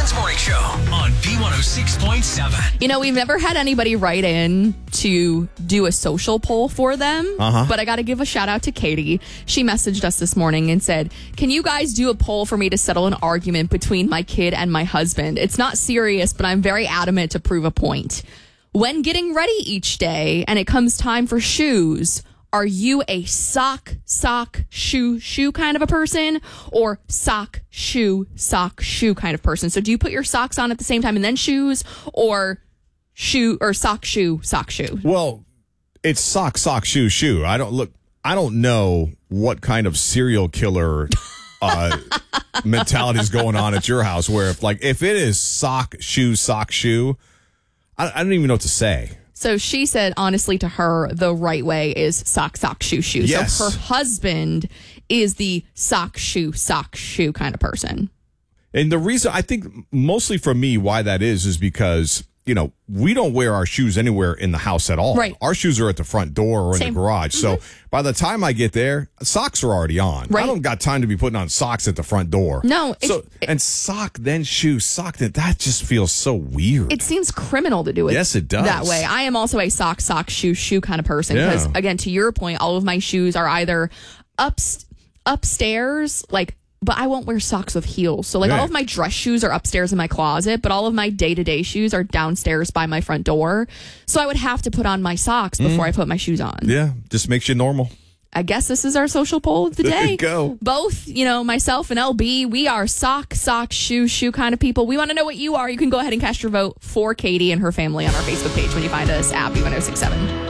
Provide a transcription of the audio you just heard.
Kings Morning Show on B106.7. You know, we've never had anybody write in to do a social poll for them, but I got to give a shout out to Katie. She messaged us this morning and said, can you guys do a poll for me to settle an argument between my kid and my husband? It's not serious, but I'm very adamant to prove a point. When getting ready each day and it comes time for shoes, are you a sock, shoe kind of a person, or sock, shoe kind of person? So do you put your socks on at the same time and then shoes, or sock, shoe? Well, it's sock, shoe. I don't know what kind of serial killer mentality is going on at your house, where if it is sock, shoe, I don't even know what to say. So she said, honestly, to her, the right way is sock, shoe. Yes. So her husband is the sock, shoe kind of person. And the reason, I think mostly for me, why that is because, we don't wear our shoes anywhere in the house at all. Right. Our shoes are at the front door or in the garage. Mm-hmm. So by the time I get there, socks are already on. Right. I don't got time to be putting on socks at the front door. No. And sock, then shoe, sock, that just feels so weird. It seems criminal to do it. Yes, it does. That way. I am also a sock, shoe kind of person. Because, again, to your point, all of my shoes are either upstairs, but I won't wear socks with heels. So, all of my dress shoes are upstairs in my closet, but all of my day-to-day shoes are downstairs by my front door. So I would have to put on my socks before I put my shoes on. Yeah, just makes you normal. I guess this is our social poll of the day. There you go. Both, myself and LB, we are sock, shoe kind of people. We want to know what you are. You can go ahead and cast your vote for Katie and her family on our Facebook page when you find us at B1067.